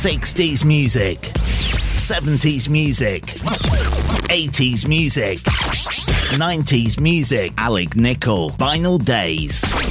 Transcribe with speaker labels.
Speaker 1: 60s music, 70s music, 80s music, 90s music. Alec Nicol, Vinyl Days.